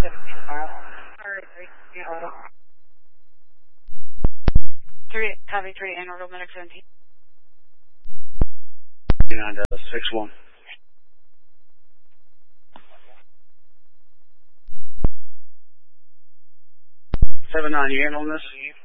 Copy 3, and orbital medic 17. 61. 79, you handling this?